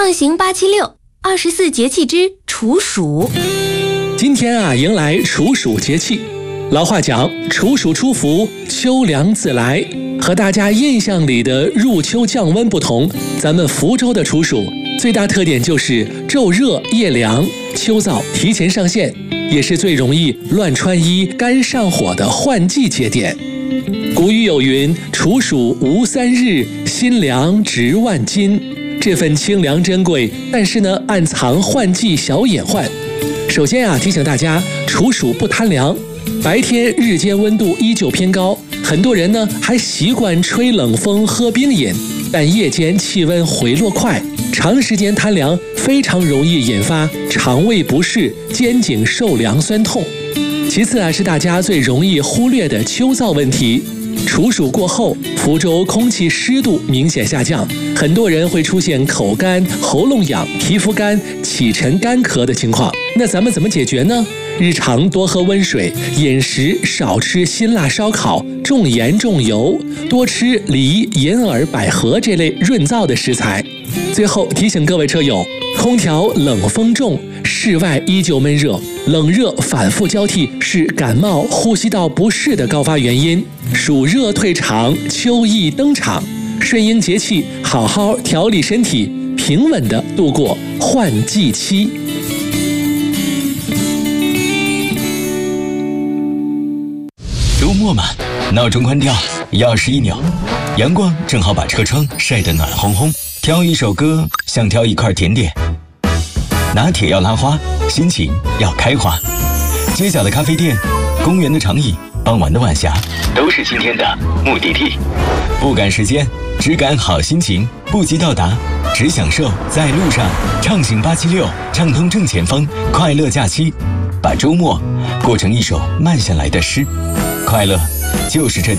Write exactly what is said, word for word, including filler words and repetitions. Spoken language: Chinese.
畅行八七六，二十四节气之处暑。 今天啊，迎来处暑节气。老话讲，处暑初伏，秋凉自来。和大家印象里的入秋降温不同，咱们福州的处暑最大特点就是昼热夜凉，秋燥提前上线，也是最容易乱穿衣、干上火的换季节点。古语有云：“处暑无三日，心凉值万金。”这份清凉珍贵，但是呢，暗藏换季小隐患。首先啊，提醒大家，处暑不贪凉，白天日间温度依旧偏高，很多人呢还习惯吹冷风、喝冰饮，但夜间气温回落快，长时间贪凉非常容易引发肠胃不适、肩颈受凉酸痛。其次啊，是大家最容易忽略的秋燥问题。处暑过后，福州空气湿度明显下降，很多人会出现口干、喉咙痒、皮肤干、起沉干咳的情况。那咱们怎么解决呢？日常多喝温水，饮食少吃辛辣烧烤、重盐重油，多吃梨、银耳、百合这类润燥的食材。最后提醒各位车友，空调冷风重，室外依旧闷热，冷热反复交替是感冒、呼吸道不适的高发原因。暑热退场，秋意登场，顺应节气，好好调理身体，平稳地度过换季期。 周末嘛，闹钟关掉，钥匙一扭，阳光正好把车窗晒得暖烘烘。挑一首歌，像挑一块甜点。拿铁要拉花，心情要开花。街角的咖啡店，公园的长椅，傍晚的晚霞，都是今天的目的地。不赶时间，只赶好心情，不急到达，只享受在路上。畅行八七六，畅通正前方，快乐假期，把周末过成一首慢下来的诗。快乐就是这